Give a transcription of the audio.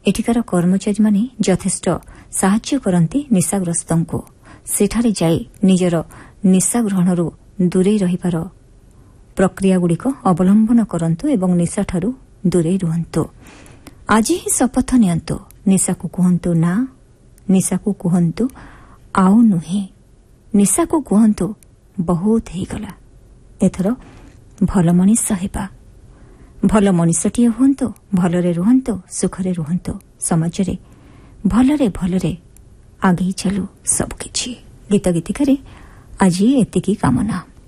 ଏଠିକାର କର୍ମଚାରୀମାନେ ଯଥେଷ୍ଟ ସାହାଯ୍ୟ କରନ୍ତି ନିଶାଗ୍ରସ୍ତଙ୍କୁ। ସେଠାରେ ଯାଇ ନିଜର ନିଶା ଗ୍ରହଣରୁ ଦୂରେଇ ରହିବାର ପ୍ରକ୍ରିୟାଗୁଡ଼ିକ ଅବଲମ୍ବନ କରନ୍ତୁ ଏବଂ ନିଶାଠାରୁ ଦୂରେଇ ରୁହନ୍ତୁ। ଆଜି ହିଁ ଶପଥ ନିଅନ୍ତୁ। ନିଶାକୁ କୁହନ୍ତୁ ନା, ନିଶାକୁ କୁହନ୍ତୁ ଆଉ ନୁହେଁ, ନିଶାକୁ କୁହନ୍ତୁ ବହୁତ ହେଇଗଲା, ଏଥର ଭଲ ମଣିଷ ହେବା। ଭଲ ମଣିଷଟିଏ ହୁଅନ୍ତୁ, ଭଲରେ ରୁହନ୍ତୁ, ସୁଖରେ ରୁହନ୍ତୁ, ସମାଜରେ ଭଲରେ ଭଲରେ ଆଗେଇ ଚାଲୁ ସବୁକିଛି। ଗୀତ ଗୀତିକାରେ ଆଜି ଏତିକି କାମନା।